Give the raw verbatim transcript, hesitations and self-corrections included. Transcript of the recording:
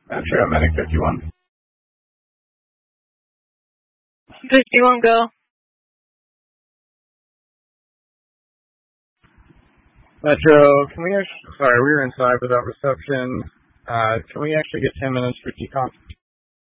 Uh, sure, medic fifty-one. fifty-one, go. Metro, can we actually, sorry, we were inside without reception. Uh, can we actually get ten minutes for T-Comp?